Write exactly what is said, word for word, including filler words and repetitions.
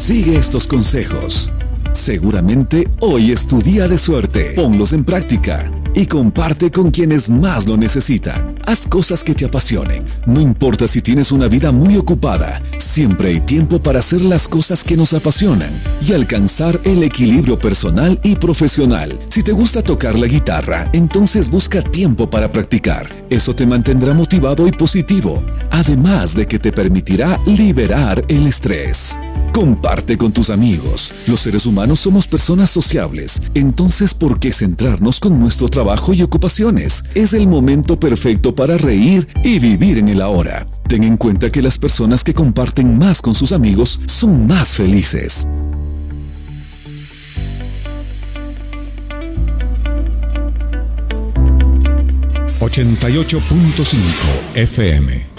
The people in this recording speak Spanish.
Sigue estos consejos. Seguramente hoy es tu día de suerte. Ponlos en práctica y comparte con quienes más lo necesitan. Haz cosas que te apasionen. No importa si tienes una vida muy ocupada, siempre hay tiempo para hacer las cosas que nos apasionan y alcanzar el equilibrio personal y profesional. Si te gusta tocar la guitarra, entonces busca tiempo para practicar. Eso te mantendrá motivado y positivo, además de que te permitirá liberar el estrés. Comparte con tus amigos. Los seres humanos somos personas sociables, entonces ¿por qué centrarnos con nuestro trabajo y ocupaciones? Es el momento perfecto para reír y vivir en el ahora. Ten en cuenta que las personas que comparten más con sus amigos son más felices. ochenta y ocho punto cinco F M